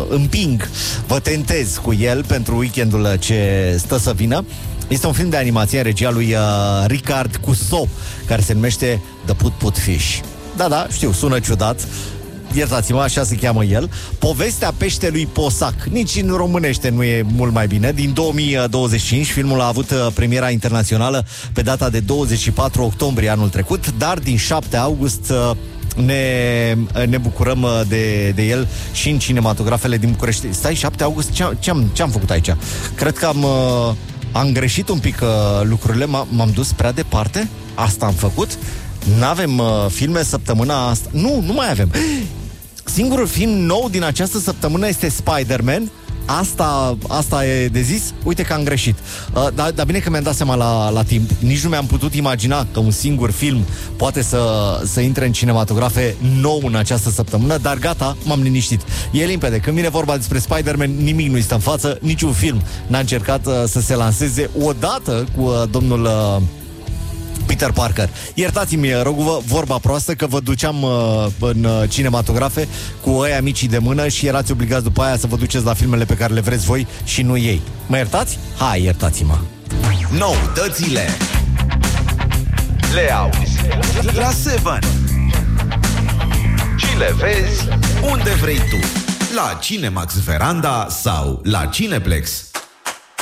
împing, vă tentez cu el pentru weekendul ce stă să vină. Este un film de animație în regia lui Ricard Cusso, care se numește The Put Fish. Da, știu, sună ciudat, iertați-mă, așa se cheamă el. Povestea peștelui Posac. Nici în românește nu e mult mai bine. Din 2025, filmul a avut premiera internațională pe data de 24 octombrie anul trecut, dar din 7 august ne bucurăm de el și în cinematografele din București. Stai, 7 august? Ce-am făcut aici? Cred că am greșit un pic lucrurile, m-am dus prea departe. Asta am făcut. N-avem filme săptămâna asta. Nu mai avem. Singurul film nou din această săptămână este Spider-Man. Asta e de zis. Uite că am greșit. Dar bine că mi-am dat seama la timp. Nici nu mi-am putut imagina că un singur film poate să intre în cinematografe nou în această săptămână. Dar gata, m-am liniștit. E limpede, când vine vorba despre Spider-Man, nimic nu-i stă în față. Niciun film n-a încercat să se lanseze odată cu domnul Peter Parker. Iertați-mi, rog, vorba proastă, că vă duceam în cinematografe cu ăia micii de mână și erați obligați după aia să vă duceți la filmele pe care le vreți voi și nu ei. Mă iertați? Hai, iertați-mă. Noutățile le auzi la 7 și le vezi unde vrei tu, la Cinemax Veranda sau la Cineplex.